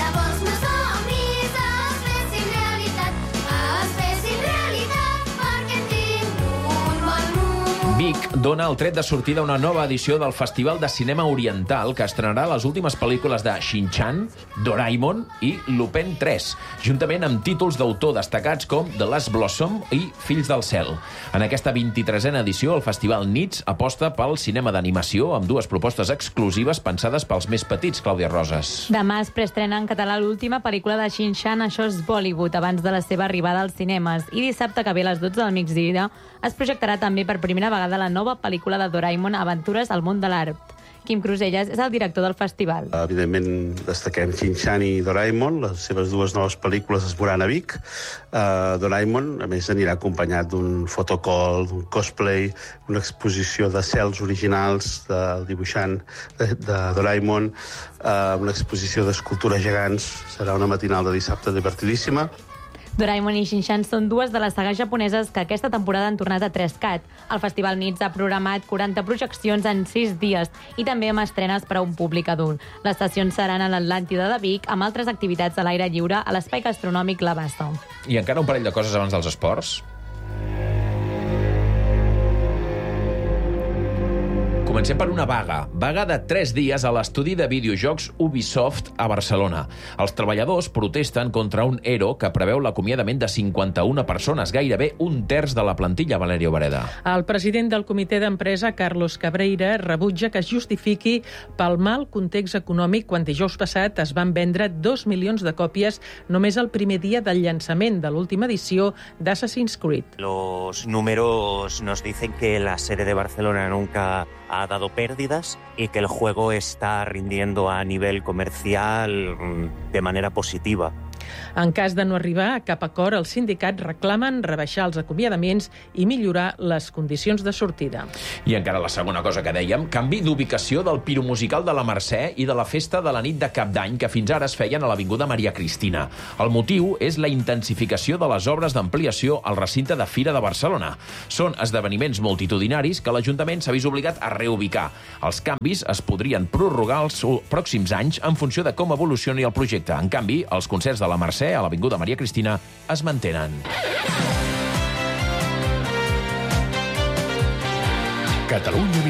Vic dona el tret de sortida a una nova edició del Festival de Cinema Oriental que estrenarà les últimes pel·lícules de Shin-Chan, Doraemon i Lupin tres, juntament amb títols d'autor destacats com The Last Blossom i Fills del Cel. En aquesta vint-i-tresena edició, el Festival Nits aposta pel cinema d'animació amb dues propostes exclusives pensades pels més petits, Clàudia Roses. Demà es preestrena en català l'última pel·lícula de Shin-Chan, Això és Bollywood, abans de la seva arribada als cinemes. I dissabte, que ve a les dotze del migdia, es projectarà també per primera vegada la nova pel·lícula de Doraemon, Aventures al món de l'art. Quim Cruselles és el director del festival. Evidentment, destaquem Shin-Chan i Doraemon, les seves dues noves pel·lícules es veuran a Vic. Uh, Doraemon, a més, anirà acompanyat d'un fotocall, d'un cosplay, una exposició de cels originals del dibuixant de, de Doraemon, uh, una exposició d'escultures gegants. Serà una matinal de dissabte divertidíssima. Doraemon i Shin-Chan són dues de les sagues japoneses que aquesta temporada han tornat a tres cat. El Festival Nits ha programat quaranta projeccions en sis dies i també amb estrenes per a un públic adult. Les sessions seran a l'Atlàntida de Vic amb altres activitats a l'aire lliure a l'espai gastronòmic La Bassa. I encara un parell de coses abans dels esports. Comencem per una vaga. Vaga de tres dies a l'estudi de videojocs Ubisoft a Barcelona. Els treballadors protesten contra un E R O que preveu l'acomiadament de cinquanta-una persones, gairebé un terç de la plantilla, Valeria Obereda. El president del comitè d'empresa, Carlos Cabreira, rebutja que es justifiqui pel mal context econòmic quan dijous passat es van vendre dos milions de còpies només el primer dia del llançament de l'última edició d'Assassin's Creed. Los números nos dicen que la sede de Barcelona nunca ha dado pérdidas y que el juego está rindiendo a nivel comercial de manera positiva. En cas de no arribar a cap acord, els sindicats reclamen rebaixar els acomiadaments i millorar les condicions de sortida. I encara la segona cosa que dèiem, canvi d'ubicació del piromusical de la Mercè i de la festa de la nit de Cap d'Any que fins ara es feien a l'Avinguda Maria Cristina. El motiu és la intensificació de les obres d'ampliació al recinte de Fira de Barcelona. Són esdeveniments multitudinaris que l'Ajuntament s'ha vist obligat a reubicar. Els canvis es podrien prorrogar els pròxims anys en funció de com evolucioni el projecte. En canvi, els concerts de la Mercè a l'Avinguda Maria Cristina es mantenen. Catalunya